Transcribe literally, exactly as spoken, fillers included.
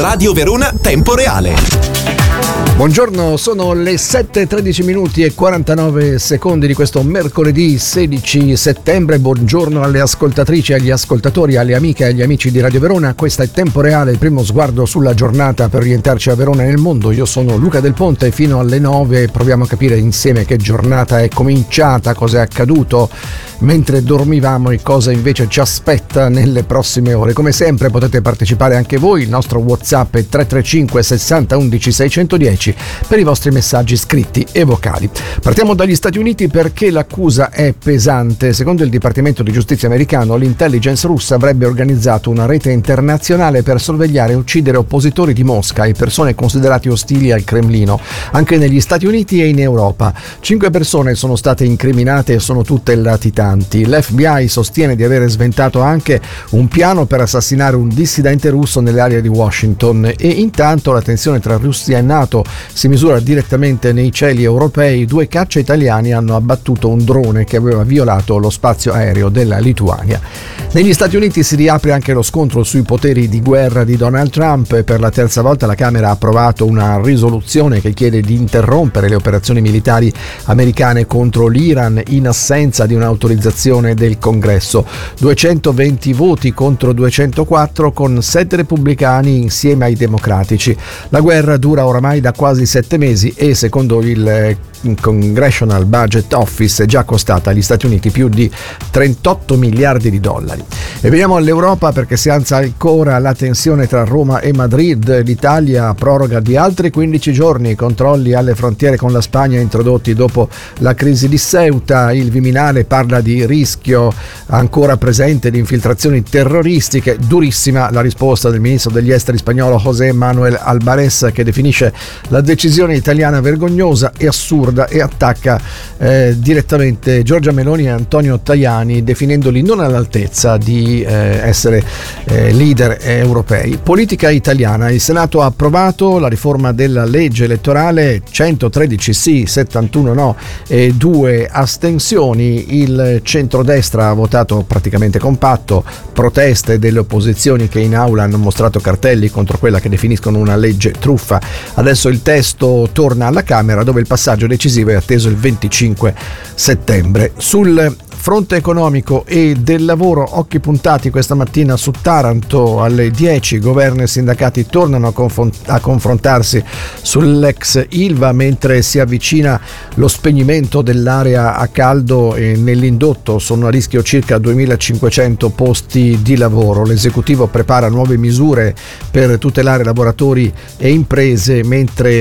Radio Verona Tempo Reale. Buongiorno, sono le sette e tredici minuti e quarantanove secondi di questo mercoledì sedici settembre. Buongiorno alle ascoltatrici, agli ascoltatori, alle amiche e agli amici di Radio Verona. Questa è Tempo Reale, il primo sguardo sulla giornata per orientarci a Verona e nel mondo. Io sono Luca Del Ponte, fino alle nove proviamo a capire insieme che giornata è cominciata, cosa è accaduto mentre dormivamo e cosa invece ci aspetta nelle prossime ore. Come sempre potete partecipare anche voi, il nostro WhatsApp è tre tre cinque sessanta undici seicentodieci per i vostri messaggi scritti e vocali. Partiamo dagli Stati Uniti perché l'accusa è pesante. Secondo il Dipartimento di Giustizia americano, l'intelligence russa avrebbe organizzato una rete internazionale per sorvegliare e uccidere oppositori di Mosca e persone considerate ostili al Cremlino, anche negli Stati Uniti e in Europa. Cinque persone sono state incriminate e sono tutte latitanti. L'F B I sostiene di avere sventato anche un piano per assassinare un dissidente russo nelle aree di Washington e intanto la tensione tra Russia e NATO si misura direttamente nei cieli europei. Due caccia italiani hanno abbattuto un drone che aveva violato lo spazio aereo della Lituania. Negli Stati Uniti si riapre anche lo scontro sui poteri di guerra di Donald Trump e per la terza volta la Camera ha approvato una risoluzione che chiede di interrompere le operazioni militari americane contro l'Iran in assenza di un'autorizzazione del Congresso. duecentoventi voti contro duecentoquattro con sette repubblicani insieme ai democratici. La guerra dura oramai da quasi sette mesi e secondo il Congressional Budget Office è già costata agli Stati Uniti più di trentotto miliardi di dollari. E veniamo all'Europa perché si alza ancora la tensione tra Roma e Madrid. L'Italia proroga di altri quindici giorni i controlli alle frontiere con la Spagna introdotti dopo la crisi di Ceuta. Il Viminale parla di rischio ancora presente di infiltrazioni terroristiche. Durissima la risposta del ministro degli esteri spagnolo José Manuel Álvarez, che definisce la decisione italiana vergognosa e assurda e attacca eh, direttamente Giorgia Meloni e Antonio Tajani, definendoli non all'altezza di eh, essere eh, leader europei. Politica italiana. Il Senato ha approvato la riforma della legge elettorale, centotredici sì, settantuno no e due astensioni. Il centrodestra ha votato praticamente compatto, proteste delle opposizioni che in aula hanno mostrato cartelli contro quella che definiscono una legge truffa. Adesso il testo torna alla Camera, dove il passaggio decisivo è atteso il venticinque settembre. Sul fronte economico e del lavoro, occhi puntati questa mattina su Taranto. Alle dieci governo e sindacati tornano a, confront- a confrontarsi sull'ex Ilva mentre si avvicina lo spegnimento dell'area a caldo e nell'indotto sono a rischio circa duemilacinquecento posti di lavoro. L'esecutivo prepara nuove misure per tutelare lavoratori e imprese mentre